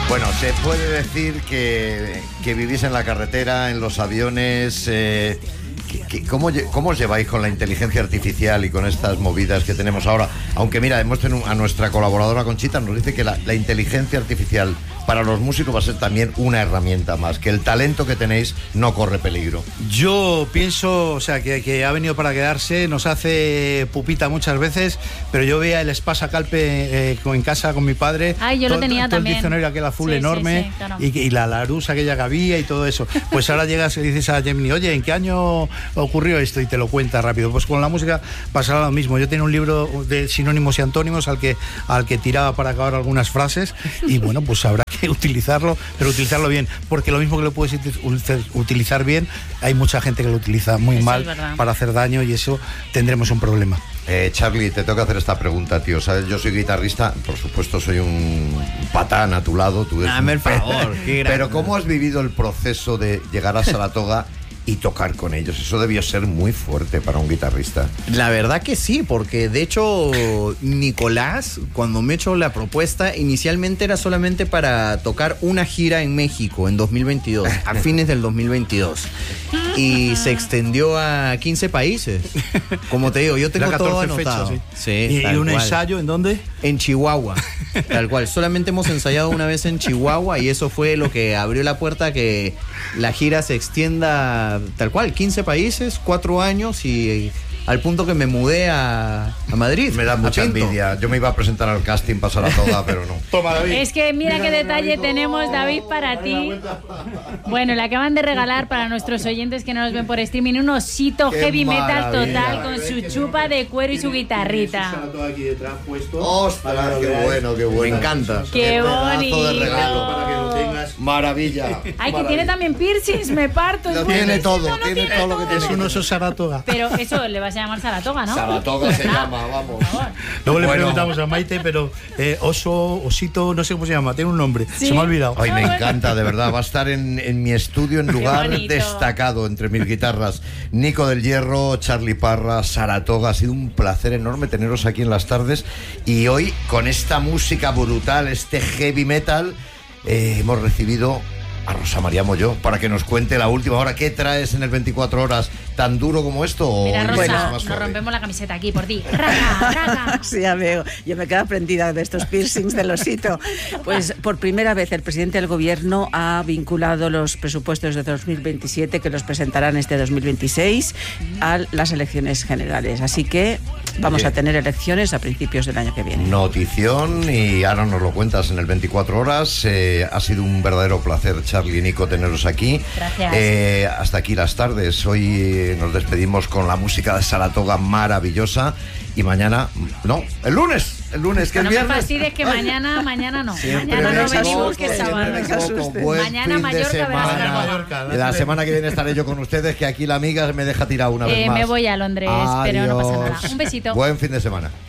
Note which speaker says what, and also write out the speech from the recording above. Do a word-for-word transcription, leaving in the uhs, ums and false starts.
Speaker 1: Bueno, se puede decir que, que vivís en la carretera, en los aviones. Eh, que, que, ¿cómo, ¿Cómo os lleváis con la inteligencia artificial y con estas movidas que tenemos ahora? Aunque mira, hemos tenido a nuestra colaboradora Conchita, nos dice que la, la inteligencia artificial para los músicos va a ser también una herramienta más, que el talento que tenéis no corre peligro.
Speaker 2: Yo pienso, o sea, que, que ha venido para quedarse, nos hace pupita muchas veces, pero yo veía el Espasa Calpe eh, en casa con mi padre.
Speaker 3: Ay, yo
Speaker 2: todo,
Speaker 3: lo tenía
Speaker 2: todo
Speaker 3: también.
Speaker 2: El diccionario aquel azul
Speaker 3: sí,
Speaker 2: enorme,
Speaker 3: sí, sí, claro.
Speaker 2: y, y la Larousse aquella que había y todo eso. Pues ahora llegas y dices a Gemini, oye, ¿en qué año ocurrió esto? Y te lo cuenta rápido. Pues con la música pasará lo mismo. Yo tenía un libro de sinónimos y antónimos al que, al que tiraba para acabar algunas frases, y bueno, pues habrá que utilizarlo, pero utilizarlo bien, porque lo mismo que lo puedes utilizar bien, hay mucha gente que lo utiliza muy
Speaker 3: eso
Speaker 2: mal para hacer daño, y eso tendremos un problema.
Speaker 1: Eh, Charlie, te tengo que hacer esta pregunta, tío. ¿Sabes? Yo soy guitarrista, por supuesto soy un patán a tu lado. Tú eres
Speaker 4: Dame el
Speaker 1: un
Speaker 4: favor.
Speaker 1: pe- Pero ¿cómo has vivido el proceso de llegar a Saratoga y tocar con ellos? Eso debió ser muy fuerte para un guitarrista.
Speaker 4: La verdad que sí, porque de hecho Nicolás, cuando me echó la propuesta, inicialmente era solamente para tocar una gira en México en dos mil veintidós, a fines del dos mil veintidós. Y se extendió a quince países. Como te digo, yo tengo todo anotado.
Speaker 2: Fechas, sí.
Speaker 4: Sí,
Speaker 2: ¿Y, y un
Speaker 4: cual.
Speaker 2: ensayo en dónde?
Speaker 4: En Chihuahua, tal cual. Solamente hemos ensayado una vez en Chihuahua, y eso fue lo que abrió la puerta a que la gira se extienda tal cual, quince países, cuatro años, y al punto que me mudé a, a Madrid.
Speaker 1: Me da mucha envidia. Yo me iba a presentar al casting para Saratoga, pero no.
Speaker 2: Toma, David.
Speaker 3: Es que mira,
Speaker 2: mira
Speaker 3: qué detalle
Speaker 2: David.
Speaker 3: tenemos, David, para ti. Bueno, le acaban de regalar para nuestros oyentes que no nos ven por streaming un osito
Speaker 1: Qué
Speaker 3: heavy metal
Speaker 1: maravilla.
Speaker 3: total con su chupa de cuero y su guitarrita.
Speaker 2: Aquí detrás puesto.
Speaker 1: ¡Ostras, qué bueno, qué bueno!
Speaker 4: Me encanta.
Speaker 3: ¡Qué
Speaker 1: pedazo de regalo
Speaker 3: bonito!
Speaker 2: Para que lo tengas.
Speaker 1: Maravilla.
Speaker 3: Ay, que tiene también piercings, me parto.
Speaker 1: Lo
Speaker 3: es
Speaker 1: tiene
Speaker 3: buenísimo,
Speaker 1: todo,
Speaker 3: lo
Speaker 1: tiene todo lo que tiene.
Speaker 2: Es un oso Saratoga.
Speaker 3: Pero eso le vas a llamar Saratoga, ¿no?
Speaker 1: Saratoga se
Speaker 3: Ah,
Speaker 1: llama, vamos.
Speaker 3: por favor.
Speaker 2: Luego le
Speaker 1: Bueno.
Speaker 2: preguntamos a Maite, pero eh, oso, osito, no sé cómo se llama, tiene un nombre,
Speaker 3: ¿Sí?
Speaker 2: se me ha olvidado.
Speaker 1: Ay, me
Speaker 3: Ah, bueno.
Speaker 1: encanta, de verdad. Va a estar en, en mi estudio en lugar
Speaker 3: bonito.
Speaker 1: destacado entre mis guitarras. Nico del Hierro, Charlie Parra, Saratoga. Ha sido un placer enorme teneros aquí en las tardes. Y hoy, con esta música brutal, este heavy metal, eh, hemos recibido a Rosa María Molló para que nos cuente la última hora. ¿Qué traes en el veinticuatro horas? ¿Tan duro como esto? O
Speaker 3: Mira,
Speaker 1: hoy
Speaker 3: Rosa,
Speaker 1: es más
Speaker 3: nos
Speaker 1: suave?
Speaker 3: rompemos la camiseta aquí por ti. Raga, raga.
Speaker 5: Sí, ya veo. Yo me quedo prendida de estos piercings del osito. Pues por primera vez el presidente del gobierno ha vinculado los presupuestos de dos mil veintisiete, que los presentarán este dos mil veintiséis, a las elecciones generales. Así que vamos
Speaker 1: Bien.
Speaker 5: a tener elecciones a principios del año que viene.
Speaker 1: Notición, y ahora nos lo cuentas en el veinticuatro horas. Eh, ha sido un verdadero placer, Charlie y Nico, teneros aquí.
Speaker 3: Gracias.
Speaker 1: Eh, hasta aquí las tardes. Hoy eh, nos despedimos con la música de Saratoga maravillosa. Y mañana, no, el lunes, el lunes, que
Speaker 3: No
Speaker 1: es
Speaker 3: me
Speaker 1: viernes.
Speaker 3: fastidies que
Speaker 1: Ay,
Speaker 3: mañana, mañana no.
Speaker 1: siempre
Speaker 3: Mañana
Speaker 1: me
Speaker 3: no
Speaker 5: equivoco,
Speaker 3: venimos, que es
Speaker 5: siempre
Speaker 3: sábado.
Speaker 5: me equivoco.
Speaker 1: Buen
Speaker 3: Mañana
Speaker 1: fin de
Speaker 3: Mallorca, verás
Speaker 1: semana.
Speaker 2: Mallorca,
Speaker 1: La
Speaker 2: dale.
Speaker 1: semana que viene estaré yo con ustedes, que aquí la amiga me deja tirar una vez
Speaker 3: Eh,
Speaker 1: más.
Speaker 3: me voy a Londres, pero no pasa nada.
Speaker 1: Adiós.
Speaker 3: Un besito.
Speaker 1: Buen fin de semana.